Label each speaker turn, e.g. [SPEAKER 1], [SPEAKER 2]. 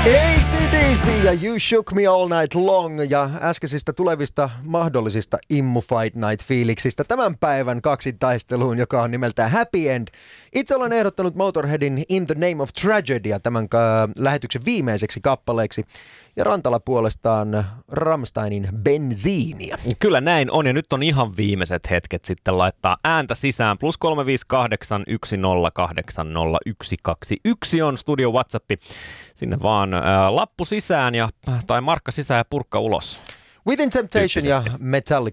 [SPEAKER 1] AC/DC ja You Shook Me All Night Long ja äskeisistä tulevista mahdollisista Immu Fight Night-fiiliksistä tämän päivän kaksintaisteluun, joka on nimeltään Happy End. Itse olen ehdottanut Motorheadin In the Name of Tragedya tämän lähetyksen viimeiseksi kappaleeksi ja Rantala puolestaan Rammsteinin Benziiniä.
[SPEAKER 2] Kyllä näin on ja nyt on ihan viimeiset hetket sitten laittaa ääntä sisään. +358 108 0121 on studio WhatsAppi. Sinne vaan lappu sisään tai markka sisään ja purkka ulos.
[SPEAKER 1] Within Temptation ja Metallica